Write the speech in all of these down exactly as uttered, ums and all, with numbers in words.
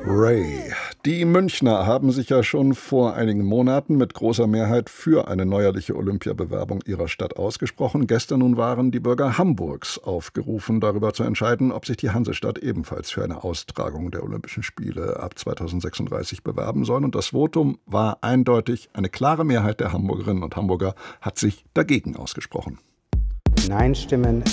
Ray. Die Münchner haben sich ja schon vor einigen Monaten mit großer Mehrheit für eine neuerliche Olympiabewerbung ihrer Stadt ausgesprochen. Gestern nun waren die Bürger Hamburgs aufgerufen, darüber zu entscheiden, ob sich die Hansestadt ebenfalls für eine Austragung der Olympischen Spiele ab zweitausendsechsunddreißig bewerben soll. Und das Votum war eindeutig. Eine klare Mehrheit der Hamburgerinnen und Hamburger hat sich dagegen ausgesprochen. Nein-Stimmen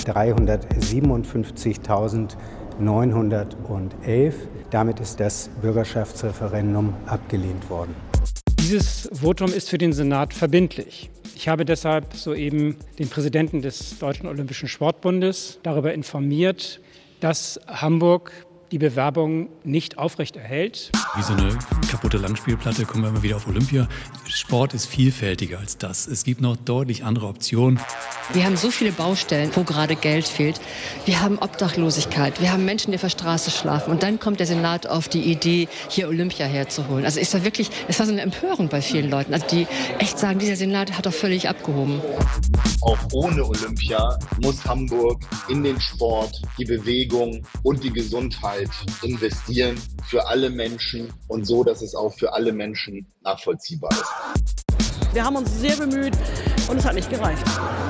dreihundertsiebenundfünfzigtausendneunhundertelf. Damit ist das Bürgerschaftsreferendum abgelehnt worden. Dieses Votum ist für den Senat verbindlich. Ich habe deshalb soeben den Präsidenten des Deutschen Olympischen Sportbundes darüber informiert, dass Hamburg die Bewerbung nicht aufrechterhält. Wie so eine kaputte Langspielplatte kommen wir immer wieder auf Olympia. Sport ist vielfältiger als das. Es gibt noch deutlich andere Optionen. Wir haben so viele Baustellen, wo gerade Geld fehlt. Wir haben Obdachlosigkeit, wir haben Menschen, die auf der Straße schlafen. Und dann kommt der Senat auf die Idee, hier Olympia herzuholen. Also ist da wirklich, es war so eine Empörung bei vielen Leuten, also die echt sagen, dieser Senat hat doch völlig abgehoben. Auch ohne Olympia muss Hamburg in den Sport, die Bewegung und die Gesundheit investieren für alle Menschen und so, dass es auch für alle Menschen nachvollziehbar ist. Wir haben uns sehr bemüht und es hat nicht gereicht.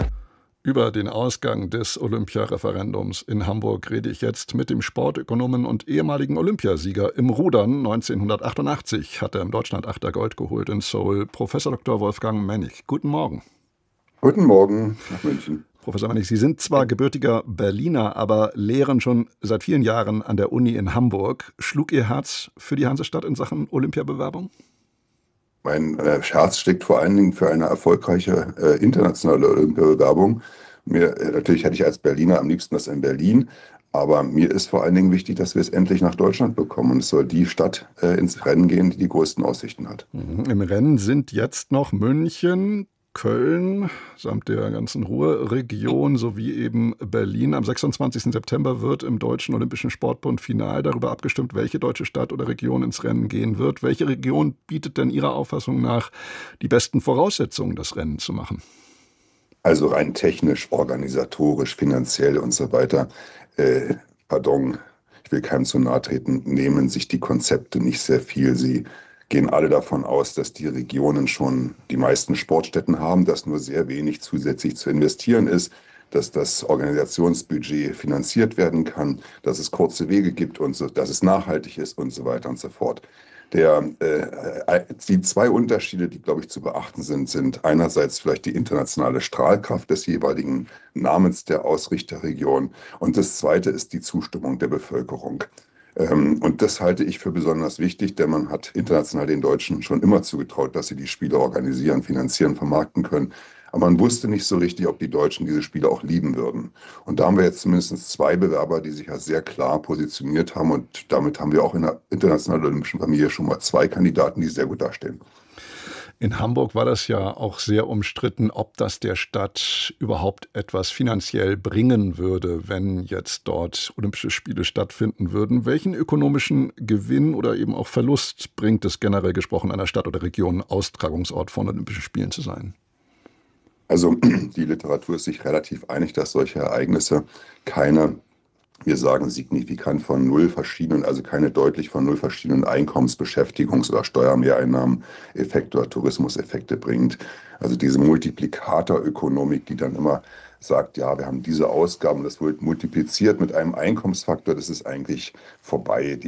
Über den Ausgang des Olympiareferendums in Hamburg rede ich jetzt mit dem Sportökonomen und ehemaligen Olympiasieger im Rudern. neunzehnhundertachtundachtzig hat er im Deutschlandachter Gold geholt in Seoul, Professor Doktor Wolfgang Mennig. Guten Morgen. Guten Morgen nach München. Professor Mennig, Sie sind zwar gebürtiger Berliner, aber lehren schon seit vielen Jahren an der Uni in Hamburg. Schlug Ihr Herz für die Hansestadt in Sachen Olympiabewerbung? Mein äh, Herz steckt vor allen Dingen für eine erfolgreiche äh, internationale Olympiabewerbung. Mir, äh, natürlich hätte ich als Berliner am liebsten das in Berlin, aber mir ist vor allen Dingen wichtig, dass wir es endlich nach Deutschland bekommen. Und es soll die Stadt äh, ins Rennen gehen, die die größten Aussichten hat. Mhm. Im Rennen sind jetzt noch München, Köln samt der ganzen Ruhrregion sowie eben Berlin. Am sechsundzwanzigsten September wird im Deutschen Olympischen Sportbund final darüber abgestimmt, welche deutsche Stadt oder Region ins Rennen gehen wird. Welche Region bietet denn Ihrer Auffassung nach die besten Voraussetzungen, das Rennen zu machen? Also rein technisch, organisatorisch, finanziell und so weiter. Äh, pardon, ich will keinem zu nahe treten, nehmen sich die Konzepte nicht sehr viel. Sie gehen alle davon aus, dass die Regionen schon die meisten Sportstätten haben, dass nur sehr wenig zusätzlich zu investieren ist, dass das Organisationsbudget finanziert werden kann, dass es kurze Wege gibt und so, dass es nachhaltig ist und so weiter und so fort. Der, äh, die zwei Unterschiede, die, glaube ich, zu beachten sind, sind einerseits vielleicht die internationale Strahlkraft des jeweiligen Namens der Ausrichterregion und das zweite ist die Zustimmung der Bevölkerung. Und das halte ich für besonders wichtig, denn man hat international den Deutschen schon immer zugetraut, dass sie die Spiele organisieren, finanzieren, vermarkten können. Aber man wusste nicht so richtig, ob die Deutschen diese Spiele auch lieben würden. Und da haben wir jetzt zumindest zwei Bewerber, die sich ja sehr klar positioniert haben. Und damit haben wir auch in der internationalen olympischen Familie schon mal zwei Kandidaten, die sehr gut dastehen. In Hamburg war das ja auch sehr umstritten, ob das der Stadt überhaupt etwas finanziell bringen würde, wenn jetzt dort Olympische Spiele stattfinden würden. Welchen ökonomischen Gewinn oder eben auch Verlust bringt es generell gesprochen einer Stadt oder Region, Austragungsort von Olympischen Spielen zu sein? Also die Literatur ist sich relativ einig, dass solche Ereignisse keine, wir sagen signifikant von null verschiedenen, also keine deutlich von null verschiedenen Einkommens-, Beschäftigungs- oder Steuermehreinnahmen-Effekte oder Tourismuseffekte bringt. Also diese Multiplikatorökonomik, die dann immer sagt, ja, wir haben diese Ausgaben, das wird multipliziert mit einem Einkommensfaktor, das ist eigentlich vorbei. Die